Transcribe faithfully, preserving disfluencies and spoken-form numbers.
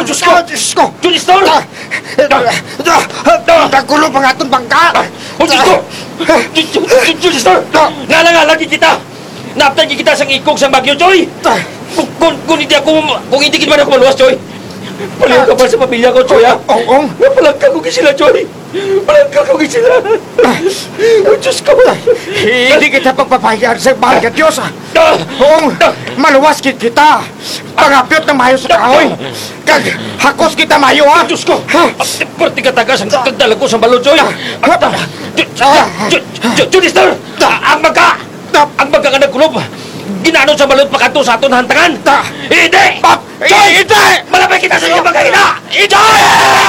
Diyos ko! Diyos ko! Junistor! Nagulo pa nga itong bangka! O Diyos ko! Junistor! Nalanga lagi kita! Naptan kita sa ikog sa Bagyo, Choy! Kung, kung, kung hindi ako, kung hindi kita man ako maluwas, Choy! Paliw ka pa sa pamilya ko, Choy, ha? Oo. Napalagka ko sila, Choy! Palagka ko sila! O Diyos ko! Hindi kita pagpapahayaan sa bahal ka, Diyos, ah! Ah! Oo, maluwas kit kita! Pangapyot na mayo sa kahoy! Kag, hakos kita mayo, ha! Diyos ko! Ha? Perti ka tagas ang kagdalag ko sa balon, Choy! Junistor! Ang magka! Ang magka ka nagkulob! Ginano sa balon pakanto sa aton hantangan! Hindi! Pap! Choy! Hindi! Malapit kita sa iyo magkakita! Choy!